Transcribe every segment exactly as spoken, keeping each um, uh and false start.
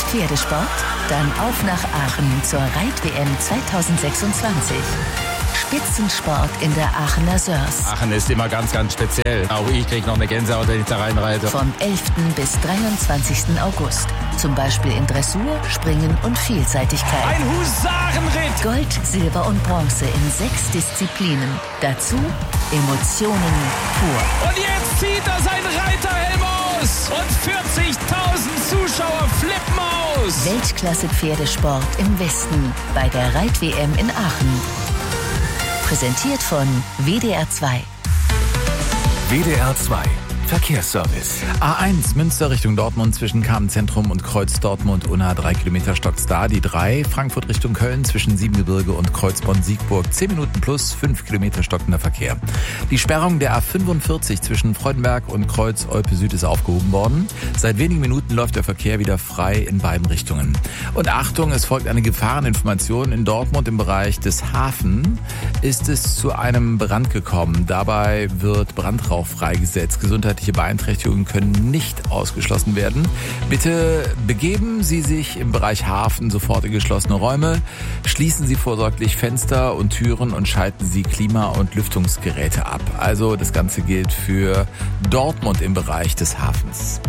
Pferdesport? Dann auf nach Aachen zur Reit-W M zwanzig sechsundzwanzig. Spitzensport in der Aachener Sörs. Aachen ist immer ganz, ganz speziell. Auch ich kriege noch eine Gänsehaut, wenn ich da reinreite. Vom elften bis dreiundzwanzigsten August. Zum Beispiel in Dressur, Springen und Vielseitigkeit. Ein Husarenritt! Gold, Silber und Bronze in sechs Disziplinen. Dazu Emotionen pur. Und jetzt zieht er sein Reiterhelm aus und vierzigtausend Zuschauer flippen aus. Weltklasse-Pferdesport im Westen bei der Reit-W M in Aachen. Präsentiert von W D R zwei. W D R zwei Verkehrsservice. A eins Münster Richtung Dortmund zwischen Kamen-Zentrum und Kreuz Dortmund unter drei Kilometer stockt's da. Die drei Frankfurt Richtung Köln zwischen Siebengebirge und Kreuzbonn-Siegburg zehn Minuten plus fünf Kilometer stockender Verkehr. Die Sperrung der A fünfundvierzig zwischen Freudenberg und Kreuz Olpe Süd ist aufgehoben worden. Seit wenigen Minuten läuft der Verkehr wieder frei in beiden Richtungen. Und Achtung, es folgt eine Gefahreninformation. In Dortmund im Bereich des Hafen ist es zu einem Brand gekommen. Dabei wird Brandrauch freigesetzt. Gesundheitliche Beeinträchtigungen können nicht ausgeschlossen werden. Bitte begeben Sie sich im Bereich Hafen sofort in geschlossene Räume. Schließen Sie vorsorglich Fenster und Türen und schalten Sie Klima- und Lüftungsgeräte ab. Also das Ganze gilt für Dortmund im Bereich des Hafens.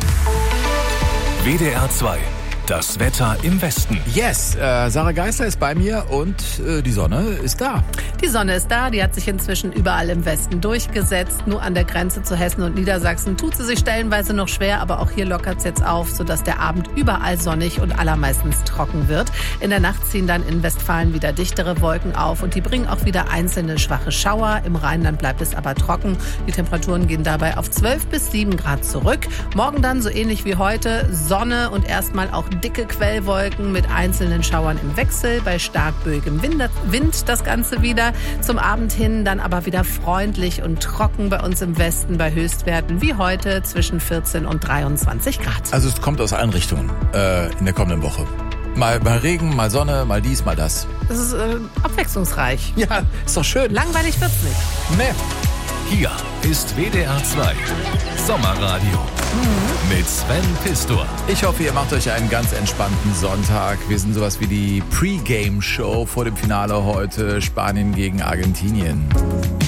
W D R zwei. Das Wetter im Westen. Yes, äh, Sarah Geisler ist bei mir und äh, die Sonne ist da. Die Sonne ist da, die hat sich inzwischen überall im Westen durchgesetzt. Nur an der Grenze zu Hessen und Niedersachsen tut sie sich stellenweise noch schwer, aber auch hier lockert es jetzt auf, sodass der Abend überall sonnig und allermeistens trocken wird. In der Nacht ziehen dann in Westfalen wieder dichtere Wolken auf und die bringen auch wieder einzelne schwache Schauer. Im Rheinland bleibt es aber trocken. Die Temperaturen gehen dabei auf zwölf bis sieben Grad zurück. Morgen dann so ähnlich wie heute Sonne und erstmal auch dicke Quellwolken mit einzelnen Schauern im Wechsel, bei stark böigem Wind das Ganze wieder. Zum Abend hin dann aber wieder freundlich und trocken bei uns im Westen bei Höchstwerten wie heute zwischen vierzehn und dreiundzwanzig Grad. Also es kommt aus allen Richtungen äh, in der kommenden Woche. Mal, mal Regen, mal Sonne, mal dies, mal das. Das ist äh, abwechslungsreich. Ja, ist doch schön. Langweilig wird's nicht. Nee. Hier ist W D R zwei Sommerradio mhm. mit Sven Pistor. Ich hoffe, ihr macht euch einen ganz entspannten Sonntag. Wir sind sowas wie die Pre-Game-Show vor dem Finale heute Spanien gegen Argentinien.